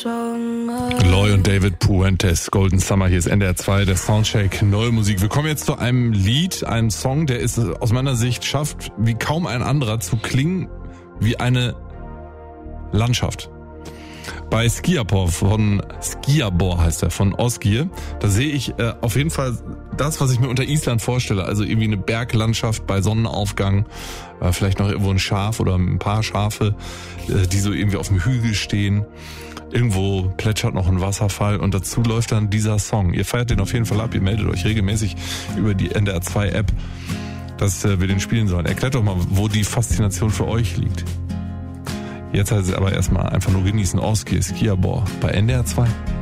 Loy und David Puentes, Golden Summer, hier ist NDR 2, der Soundcheck, neue Musik. Wir kommen jetzt zu einem Lied, einem Song, der es aus meiner Sicht schafft, wie kaum ein anderer, zu klingen wie eine Landschaft. Bei Skiabor heißt er, von Osgir, da sehe ich auf jeden Fall das, was ich mir unter Island vorstelle, also irgendwie eine Berglandschaft bei Sonnenaufgang, vielleicht noch irgendwo ein Schaf oder ein paar Schafe, die so irgendwie auf dem Hügel stehen. Irgendwo plätschert noch ein Wasserfall und dazu läuft dann dieser Song. Ihr feiert den auf jeden Fall ab, ihr meldet euch regelmäßig über die NDR 2 App, dass wir den spielen sollen. Erklärt doch mal, wo die Faszination für euch liegt. Jetzt heißt es aber erstmal einfach nur genießen. Osgir, Skiabor bei NDR 2.